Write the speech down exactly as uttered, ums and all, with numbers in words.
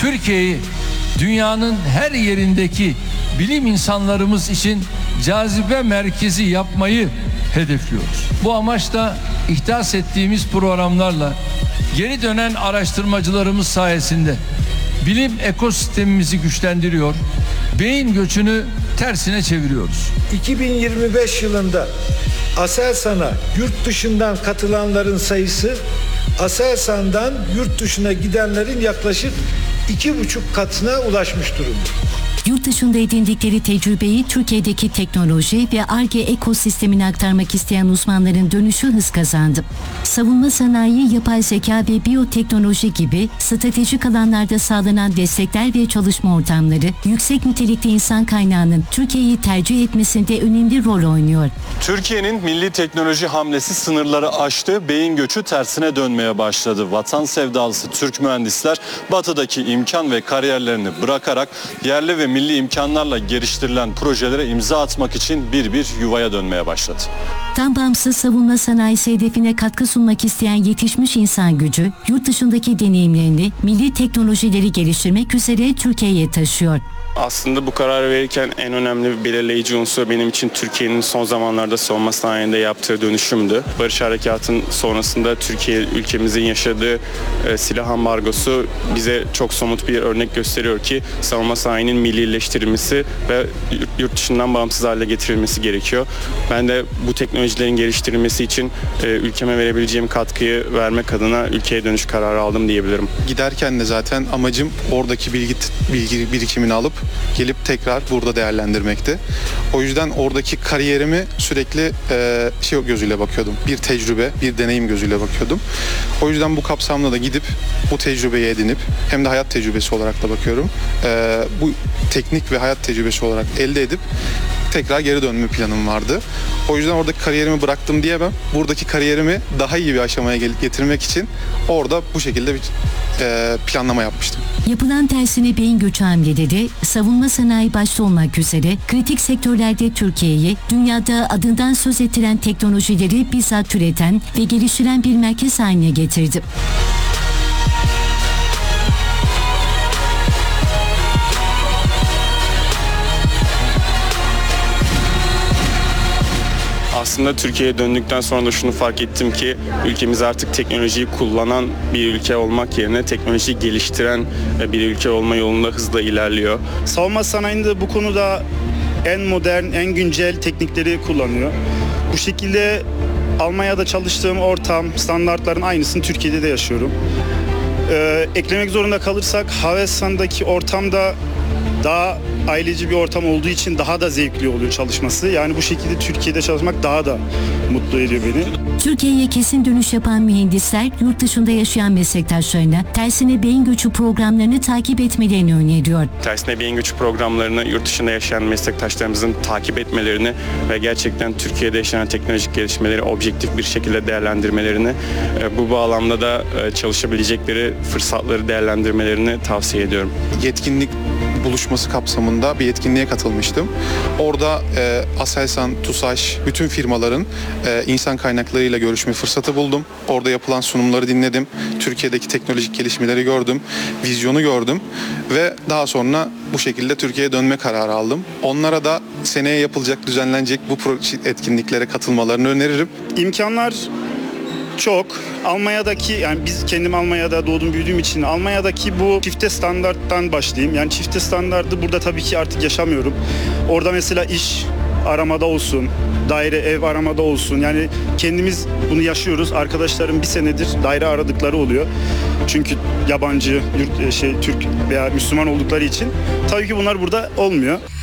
Türkiye'yi dünyanın her yerindeki bilim insanlarımız için cazibe merkezi yapmayı hedefliyoruz. Bu amaçla ihdas ettiğimiz programlarla geri dönen araştırmacılarımız sayesinde bilim ekosistemimizi güçlendiriyor, beyin göçünü tersine çeviriyoruz. iki bin yirmi beş yılında Aselsan'a yurt dışından katılanların sayısı Aselsan'dan yurt dışına gidenlerin yaklaşık iki buçuk katına ulaşmış durumda. Yurt dışında edindikleri tecrübeyi Türkiye'deki teknoloji ve Ar-Ge ekosistemine aktarmak isteyen uzmanların dönüşü hız kazandı. Savunma sanayi, yapay zeka ve biyoteknoloji gibi stratejik alanlarda sağlanan destekler ve çalışma ortamları, yüksek nitelikli insan kaynağının Türkiye'yi tercih etmesinde önemli rol oynuyor. Türkiye'nin milli teknoloji hamlesi sınırları aştı, beyin göçü tersine dönmeye başladı. Vatan sevdalısı Türk mühendisler batıdaki imkan ve kariyerlerini bırakarak yerli ve milli imkanlarla geliştirilen projelere imza atmak için bir bir yuvaya dönmeye başladı. Tam bağımsız savunma sanayisi hedefine katkı sunmak isteyen yetişmiş insan gücü, yurt dışındaki deneyimlerini, milli teknolojileri geliştirmek üzere Türkiye'ye taşıyor. Aslında bu kararı verirken en önemli belirleyici unsur benim için Türkiye'nin son zamanlarda savunma sanayinde yaptığı dönüşümdü. Barış Harekatı'nın sonrasında Türkiye ülkemizin yaşadığı e, silah ambargosu bize çok somut bir örnek gösteriyor ki savunma sanayinin millileştirilmesi ve yurt dışından bağımsız hale getirilmesi gerekiyor. Ben de bu teknolojilerin geliştirilmesi için e, ülkeme verebileceğim katkıyı vermek adına ülkeye dönüş kararı aldım diyebilirim. Giderken de zaten amacım oradaki bilgi, bilgi birikimini alıp gelip tekrar burada değerlendirmekti. O yüzden oradaki kariyerimi sürekli e, şey gözüyle bakıyordum. Bir tecrübe, bir deneyim gözüyle bakıyordum. O yüzden bu kapsamda da gidip bu tecrübeyi edinip hem de hayat tecrübesi olarak da bakıyorum. E, bu teknik ve hayat tecrübesi olarak elde edip tekrar geri dönme planım vardı. O yüzden oradaki kariyerimi bıraktım diyemem. Buradaki kariyerimi daha iyi bir aşamaya getirmek için orada bu şekilde bir e, planlama yapmıştım. Yapılan tersine beyin göçü hamleleri, savunma sanayi başta olmak üzere kritik sektörlerde Türkiye'yi dünyada adından söz ettiren teknolojileri bizzat üreten ve geliştiren bir merkez haline getirdi. Aslında Türkiye'ye döndükten sonra da şunu fark ettim ki ülkemiz artık teknolojiyi kullanan bir ülke olmak yerine teknolojiyi geliştiren bir ülke olma yolunda hızla ilerliyor. Savunma sanayinde bu konuda en modern, en güncel teknikleri kullanıyor. Bu şekilde Almanya'da çalıştığım ortam, standartların aynısını Türkiye'de de yaşıyorum. Ee, eklemek zorunda kalırsak Havelsan'daki ortamda daha aileci bir ortam olduğu için daha da zevkli oluyor çalışması. Yani bu şekilde Türkiye'de çalışmak daha da mutlu ediyor beni. Türkiye'ye kesin dönüş yapan mühendisler yurt dışında yaşayan meslektaşlarına tersine beyin göçü programlarını takip etmelerini öneriyor. Tersine beyin göçü programlarını yurt dışında yaşayan meslektaşlarımızın takip etmelerini ve gerçekten Türkiye'de yaşanan teknolojik gelişmeleri objektif bir şekilde değerlendirmelerini, bu bağlamda da çalışabilecekleri fırsatları değerlendirmelerini tavsiye ediyorum. Yetkinlik buluşması kapsamında bir etkinliğe katılmıştım. Orada e, Aselsan, TUSAŞ, bütün firmaların e, insan kaynaklarıyla görüşme fırsatı buldum. Orada yapılan sunumları dinledim. Türkiye'deki teknolojik gelişmeleri gördüm. Vizyonu gördüm. Ve daha sonra bu şekilde Türkiye'ye dönme kararı aldım. Onlara da seneye yapılacak, düzenlenecek bu etkinliklere katılmalarını öneririm. İmkanlar çok. Almanya'daki, yani biz kendim Almanya'da doğdum büyüdüğüm için Almanya'daki bu çifte standarttan başlayayım. Yani çifte standartı burada tabii ki artık yaşamıyorum. Orada mesela iş aramada olsun, daire ev aramada olsun. Yani kendimiz bunu yaşıyoruz. Arkadaşlarım bir senedir daire aradıkları oluyor. Çünkü yabancı, yurt, şey, Türk veya Müslüman oldukları için. Tabii ki bunlar burada olmuyor.